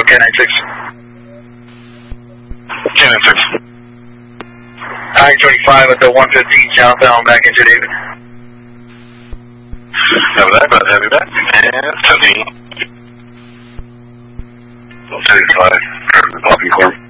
K96. K96. I-25 at the 115 southbound back into David. Have that, but heavy back. And 17. 75, curve the popping corp.